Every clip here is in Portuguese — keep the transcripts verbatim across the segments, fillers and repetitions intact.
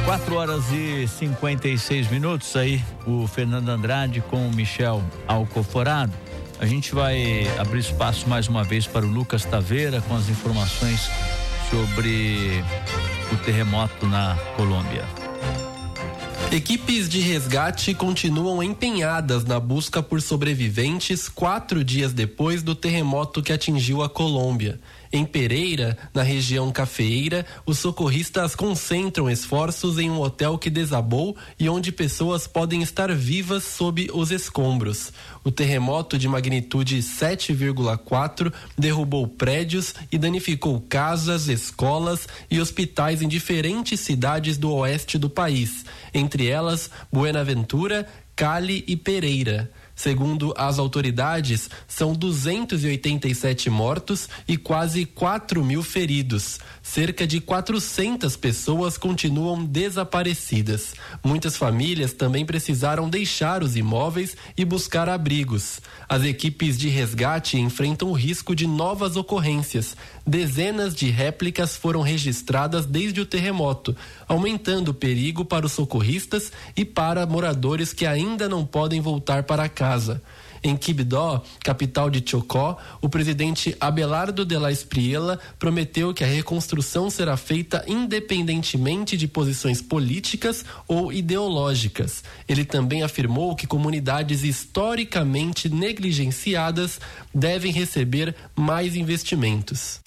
quatro horas e cinquenta e seis minutos aí, o Fernando Andrade com o Michel Alcoforado. A gente vai abrir espaço mais uma vez para o Lucas Taveira com as informações sobre o terremoto na Colômbia. Equipes de resgate continuam empenhadas na busca por sobreviventes quatro dias depois do terremoto que atingiu a Colômbia. Em Pereira, na região cafeeira, os socorristas concentram esforços em um hotel que desabou e onde pessoas podem estar vivas sob os escombros. O terremoto de magnitude sete vírgula quatro derrubou prédios e danificou casas, escolas e hospitais em diferentes cidades do oeste do país, entre elas Buenaventura, Cali e Pereira. Segundo as autoridades, são duzentos e oitenta e sete mortos e quase quatro mil feridos. Cerca de quatrocentas pessoas continuam desaparecidas. Muitas famílias também precisaram deixar os imóveis e buscar abrigos. As equipes de resgate enfrentam o risco de novas ocorrências. Dezenas de réplicas foram registradas desde o terremoto, aumentando o perigo para os socorristas e para moradores que ainda não podem voltar para casa. Em Quibdó, capital de Chocó, o presidente Abelardo de la Espriella prometeu que a reconstrução será feita independentemente de posições políticas ou ideológicas. Ele também afirmou que comunidades historicamente negligenciadas devem receber mais investimentos.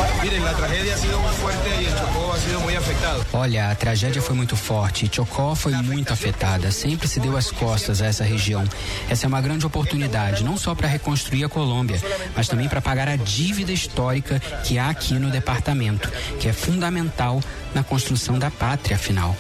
Olha, a tragédia foi muito forte e Chocó foi muito afetada. Sempre se deu as costas a essa região. Essa é uma grande oportunidade, não só para reconstruir a Colômbia, mas também para pagar a dívida histórica que há aqui no departamento, que é fundamental na construção da pátria, afinal.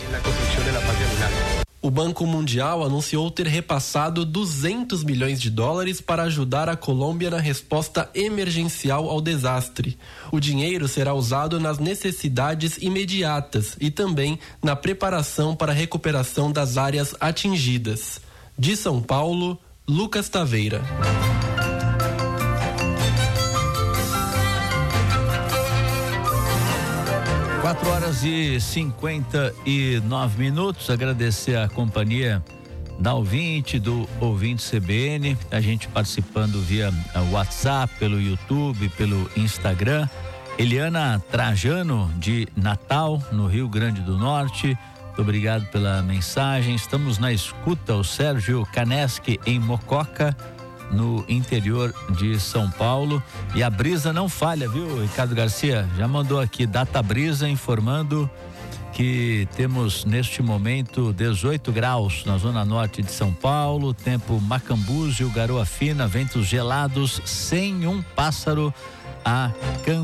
O Banco Mundial anunciou ter repassado duzentos milhões de dólares para ajudar a Colômbia na resposta emergencial ao desastre. O dinheiro será usado nas necessidades imediatas e também na preparação para a recuperação das áreas atingidas. De São Paulo, Lucas Taveira. quatro horas e cinquenta e nove minutos. Agradecer a companhia da ouvinte, do ouvinte C B N, a gente participando via WhatsApp, pelo YouTube, pelo Instagram. Eliana Trajano, de Natal, no Rio Grande do Norte. Muito obrigado pela mensagem. Estamos na escuta. O Sérgio Caneschi, em Mococa, no interior de São Paulo. E a brisa não falha, viu, Ricardo Garcia? Já mandou aqui Data Brisa informando que temos neste momento dezoito graus na zona norte de São Paulo, tempo macambúzio, garoa fina, ventos gelados, sem um pássaro a cantar.